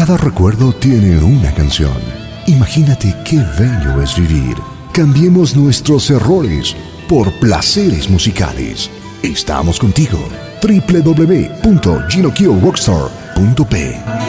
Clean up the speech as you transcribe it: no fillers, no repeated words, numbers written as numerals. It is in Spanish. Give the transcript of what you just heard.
Cada recuerdo tiene una canción. Imagínate qué bello es vivir. Cambiemos nuestros errores por placeres musicales. Estamos contigo. www.GinoKioRockstar.p